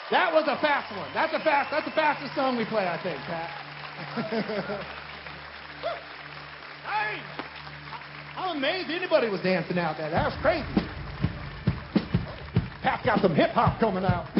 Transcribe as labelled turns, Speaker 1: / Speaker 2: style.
Speaker 1: That was a fast one. That's the fastest song we play, I think, Pat. Hey, I'm amazed anybody was dancing out there. That was crazy. Pat's got some hip hop coming out.